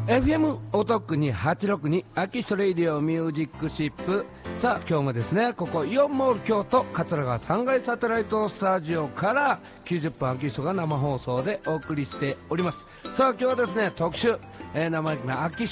FM おとくに862秋スレイディオミュージックシップ。さあ今日もですね、ここイオンモール京都桂川3階サテライトスタジオから90分秋人が生放送でお送りしております。さあ今日はですね、特集、生秋